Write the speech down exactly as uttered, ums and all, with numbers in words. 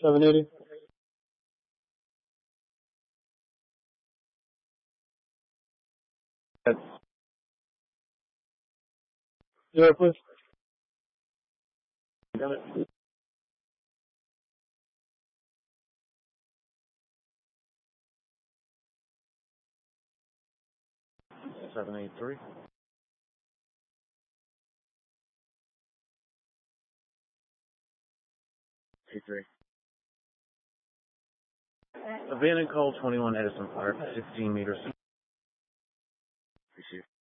seven eighty. That's Zero, please. got it. Seven eight three. Eight three. Abandoned call twenty one Edison Park, sixteen meters. Appreciate it.